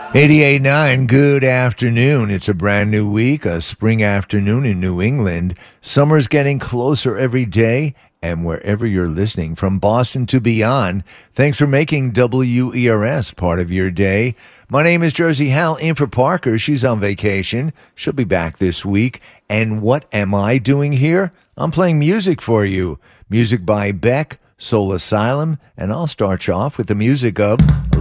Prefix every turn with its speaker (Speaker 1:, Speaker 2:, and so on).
Speaker 1: 88.9, good afternoon. It's a brand new week, a spring afternoon in New England. Summer's getting closer every day, and wherever you're listening, from Boston to beyond, thanks for making WERS part of your day. My name is Jersey Hal, in for Parker. She's on vacation. She'll be back this week. And what am I doing here? I'm playing music for you. Music by Beck, Soul Asylum, and I'll start you off with the music of